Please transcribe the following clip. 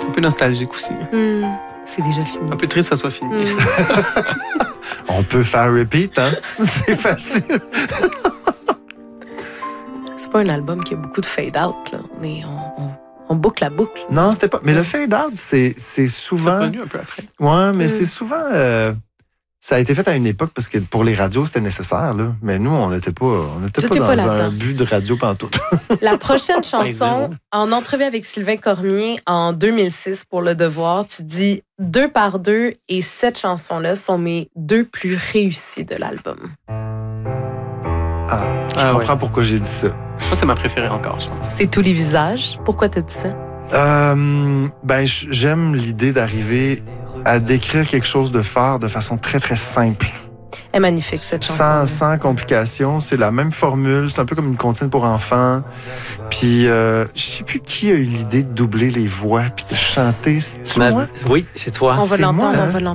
Un peu nostalgique aussi. C'est déjà fini. Un peu triste que ça soit fini. On peut faire repeat, hein? C'est facile. C'est pas un album qui a beaucoup de fade-out, là. Mais on boucle la boucle. Non, c'était pas. Mais le fade-out, c'est C'est souvent. revenu un peu après. Ouais, mais c'est souvent. Ça a été fait à une époque parce que pour les radios, c'était nécessaire, là. Mais nous, on n'était pas T'étais dans pas un là-dedans. but de radio pantoute. La prochaine chanson, zéro. en entrevue avec Sylvain Cormier en 2006 pour Le Devoir, tu dis 2 par 2 et cette chanson-là sont mes 2 plus réussies de l'album. Je comprends pourquoi j'ai dit ça. Ça, c'est ma préférée encore, je pense. C'est Tous les visages. Pourquoi t'as dit ça? J'aime l'idée d'arriver à décrire quelque chose de fort de façon très, très simple. Elle est magnifique, cette chanson. Sans complications. C'est la même formule. C'est un peu comme une comptine pour enfants. Puis, je sais plus qui a eu l'idée de doubler les voix puis de chanter. C'est-tu moi? Oui, c'est toi. On va c'est moi, l'entendre, hein? on va l'entendre.